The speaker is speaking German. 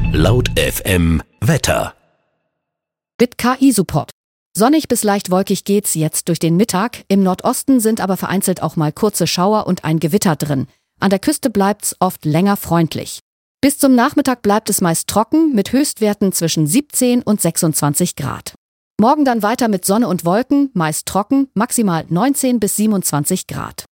Laut FM Wetter. Mit KI-Support. Sonnig bis leicht wolkig geht's jetzt durch den Mittag. Im Nordosten sind aber vereinzelt auch mal kurze Schauer und ein Gewitter drin. An der Küste bleibt's oft länger freundlich. Bis zum Nachmittag bleibt es meist trocken mit Höchstwerten zwischen 17 und 26 Grad. Morgen dann weiter mit Sonne und Wolken, meist trocken, maximal 19 bis 27 Grad.